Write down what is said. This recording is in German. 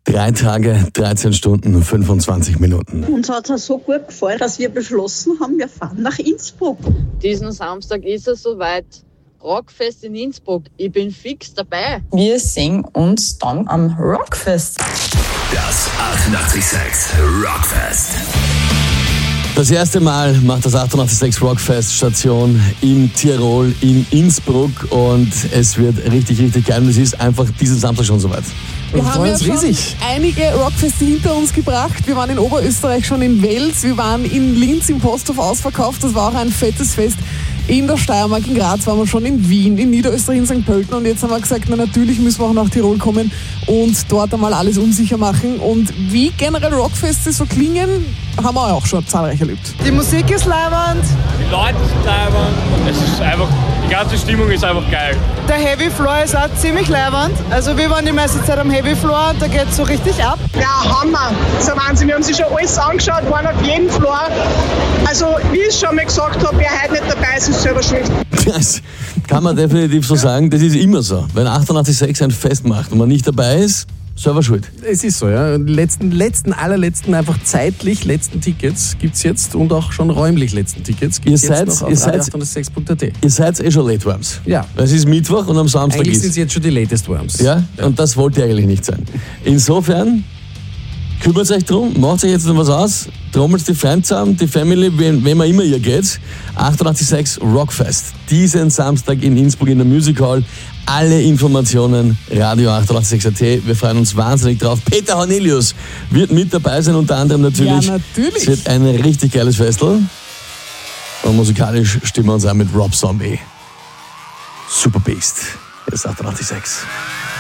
3 Tage, 13 Stunden, 25 Minuten. Uns hat es so gut gefallen, dass wir beschlossen haben, wir fahren nach Innsbruck. Diesen Samstag ist es soweit. Rockfest in Innsbruck. Ich bin fix dabei. Wir sehen uns dann am Rockfest. Das 886 Rockfest. Das erste Mal macht das 886 Rockfest Station in Tirol, in Innsbruck, und es wird richtig, richtig geil. Und es ist einfach diesen Samstag schon soweit. Wir haben ja schon einige Rockfeste hinter uns gebracht. Wir waren in Oberösterreich schon in Wels, wir waren in Linz im Posthof ausverkauft. Das war auch ein fettes Fest. In der Steiermark, in Graz waren wir schon, in Wien, in Niederösterreich, in St. Pölten, und jetzt haben wir gesagt, na natürlich müssen wir auch nach Tirol kommen und dort einmal alles unsicher machen. Und wie generell Rockfeste so klingen, haben wir auch schon zahlreich erlebt. Die Musik ist leibend. Die Leute sind leibend. Es ist einfach, die ganze Stimmung ist einfach geil. Der Heavy Floor ist auch ziemlich leibend. Also wir waren die meiste Zeit am Heavy Floor und da geht es so richtig ab. Ja, Hammer. Das ist ein Wahnsinn. Wir haben sich schon alles angeschaut, waren auf jedem Floor. Also wie ich schon mal gesagt habe, wer heute nicht dabei ist, ist selber schuld. Das kann man definitiv so sagen. Das ist immer so. Wenn 886 ein Fest macht und man nicht dabei ist, selber schuld. Es ist so, ja. Allerletzten, einfach zeitlich letzten Tickets gibt es jetzt, und auch schon räumlich letzten Tickets gibt es jetzt noch auf radio886.at. Ihr seid eh schon Late Worms. Ja. Es ist Mittwoch und am Samstag eigentlich sind es jetzt schon die Latest Worms. Ja? Und das wollte eigentlich nicht sein. Insofern, kümmert euch drum, macht euch jetzt noch was aus, trommelt die Freunde zusammen, die Family, wem immer ihr geht. 886 Rockfest, diesen Samstag in Innsbruck in der Music Hall. Alle Informationen, radio886.at. Wir freuen uns wahnsinnig drauf. Peter Hornelius wird mit dabei sein, unter anderem natürlich. Ja, natürlich. Es wird ein richtig geiles Festel. Und musikalisch stimmen wir uns an mit Rob Zombie. Super Beast. Das ist 886.